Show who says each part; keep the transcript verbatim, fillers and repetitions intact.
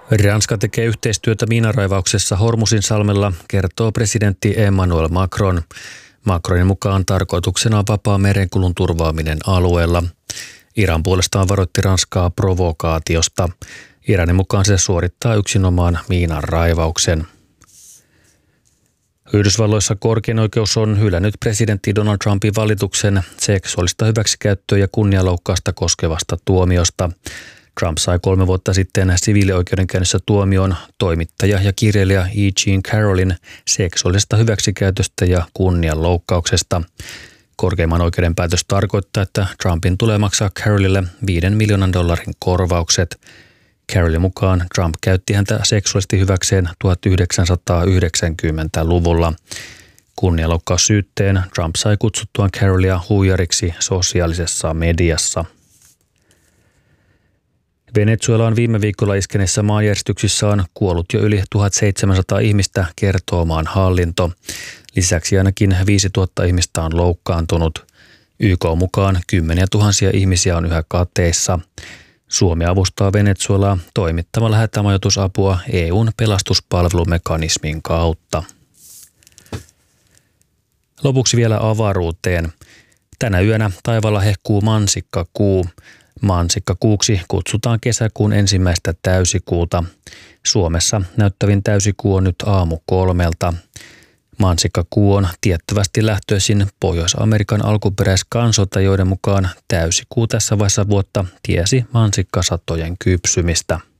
Speaker 1: Ranska tekee yhteistyötä miinanraivauksessa Hormuzin salmella, kertoo presidentti Emmanuel Macron. Macronin mukaan tarkoituksena on vapaa merenkulun turvaaminen alueella. Iran puolestaan varoitti Ranskaa provokaatiosta. Iranin mukaan se suorittaa yksinomaan miinanraivauksen. Yhdysvalloissa korkein oikeus on hylännyt presidentti Donald Trumpin valituksen seksuaalista hyväksikäyttöä ja kunnianloukkausta koskevasta tuomiosta. Trump sai kolme vuotta sitten siviilioikeudenkäynnissä tuomion toimittaja ja kirjailija E. Jean Carrollin seksuaalisesta hyväksikäytöstä ja kunnianloukkauksesta. Korkeimman oikeuden päätös tarkoittaa, että Trumpin tulee maksaa Carrollille viiden miljoonan dollarin korvaukset. Carrollin mukaan Trump käytti häntä seksuaalisesti hyväkseen tuhatyhdeksänsataayhdeksänkymmentäluvulla. Kunnianloukkaussyytteen Trump sai kutsuttuaan Carrollia huijariksi sosiaalisessa mediassa. Venezuelaan viime viikolla iskeneessä maanjäristyksissä on kuollut jo yli tuhatseitsemänsataa ihmistä, kertoo maan hallinto. Lisäksi ainakin viisituhatta ihmistä on loukkaantunut. Y K mukaan kymmeniä tuhansia ihmisiä on yhä kateissa. Suomi avustaa Venezuelaa toimittamalla hätämajoitusapua E U:n pelastuspalvelumekanismin kautta. Lopuksi vielä avaruuteen. Tänä yönä taivaalla hehkuu mansikkakuu. Mansikkakuuksi kutsutaan kesäkuun ensimmäistä täysikuuta. Suomessa näyttävin täysikuu on nyt aamu kolmelta. Mansikkakuu on tiettävästi lähtöisin Pohjois-Amerikan alkuperäiskansoilta, joiden mukaan täysikuu tässä vaiheessa vuotta tiesi mansikkasatojen kypsymistä.